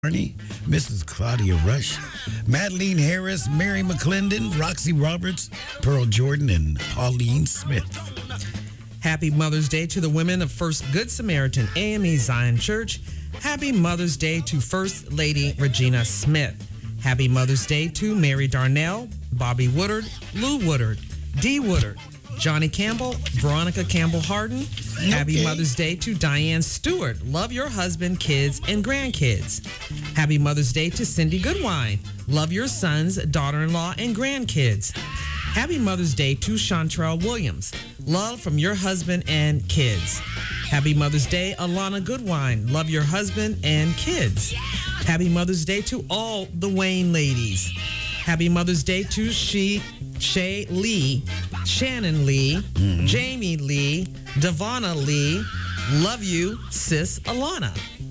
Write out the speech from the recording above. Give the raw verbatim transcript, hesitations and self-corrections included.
Barney, Missus Claudia Rush, Madeline Harris, Mary McClendon, Roxy Roberts, Pearl Jordan, and Pauline Smith. Happy Mother's Day to the women of First Good Samaritan A M E Zion Church. Happy Mother's Day to First Lady Regina Smith. Happy Mother's Day to Mary Darnell, Bobby Woodard, Lou Woodard, Dee Woodard, Johnny Campbell, Veronica Campbell Harden. Happy Okay. Mother's Day to Diane Stewart. Love your husband, kids, and grandkids. Happy Mother's Day to Cindy Goodwine. Love your sons, daughter-in-law, and grandkids. Happy Mother's Day to Chantrell Williams. Love from your husband and kids. Happy Mother's Day, Alana Goodwine. Love your husband and kids. Happy Mother's Day to all the Wayne ladies. Happy Mother's Day to she, Shay Lee, Shannon Lee, Jamie Lee, Devonna Lee. Love you, sis Alana.